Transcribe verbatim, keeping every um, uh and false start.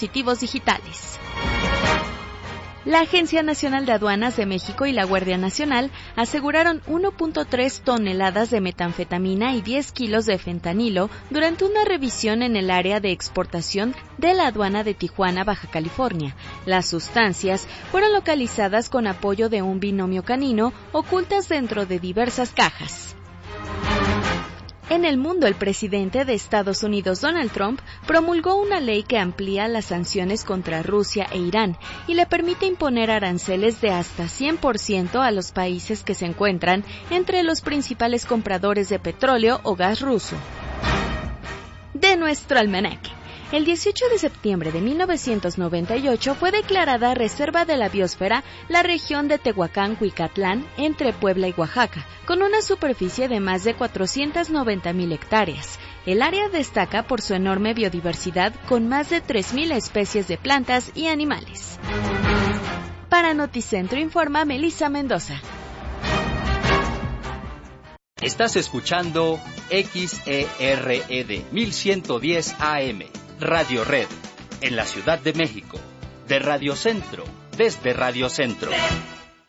dispositivos digitales. La Agencia Nacional de Aduanas de México y la Guardia Nacional aseguraron uno punto tres toneladas de metanfetamina y diez kilos de fentanilo durante una revisión en el área de exportación de la aduana de Tijuana, Baja California. Las sustancias fueron localizadas con apoyo de un binomio canino ocultas dentro de diversas cajas. En el mundo, el presidente de Estados Unidos, Donald Trump, promulgó una ley que amplía las sanciones contra Rusia e Irán y le permite imponer aranceles de hasta cien por ciento a los países que se encuentran entre los principales compradores de petróleo o gas ruso. De nuestro almanaque. El dieciocho de septiembre de mil novecientos noventa y ocho fue declarada Reserva de la Biosfera la región de Tehuacán-Cuicatlán, entre Puebla y Oaxaca, con una superficie de más de cuatrocientas noventa mil hectáreas. El área destaca por su enorme biodiversidad, con más de tres mil especies de plantas y animales. Para Noticentro informa Melissa Mendoza. Estás escuchando X E R E D mil ciento diez A M. Radio Red, en la Ciudad de México, de Radio Centro, desde Radio Centro.